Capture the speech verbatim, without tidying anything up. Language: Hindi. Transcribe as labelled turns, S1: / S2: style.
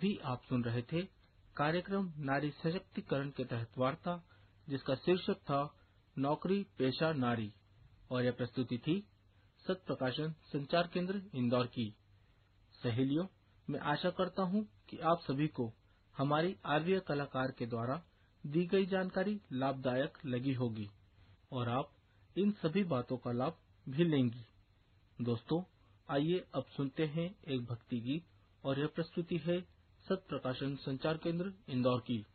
S1: अभी आप सुन रहे थे कार्यक्रम नारी सशक्तिकरण के तहत वार्ता, जिसका शीर्षक था नौकरी पेशा नारी, और यह प्रस्तुति थी सत प्रकाशन संचार केंद्र इंदौर की। सहेलियों, मैं आशा करता हूँ कि आप सभी को हमारी आरवीय कलाकार के द्वारा दी गई जानकारी लाभदायक लगी होगी और आप इन सभी बातों का लाभ भी लेंगी। दोस्तों, आइए अब सुनते हैं एक भक्ति गीत, और यह प्रस्तुति है सत प्रकाशन संचार केंद्र इंदौर की।